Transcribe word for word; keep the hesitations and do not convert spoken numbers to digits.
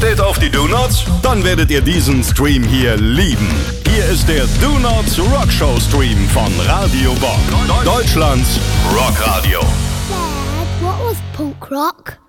steht auf die Do-Nots? Dann werdet ihr diesen Stream hier lieben. Hier ist der Do-Nots Rockshow Stream von Radio Bock. Deutschlands Rockradio. Dad, what was punk rock?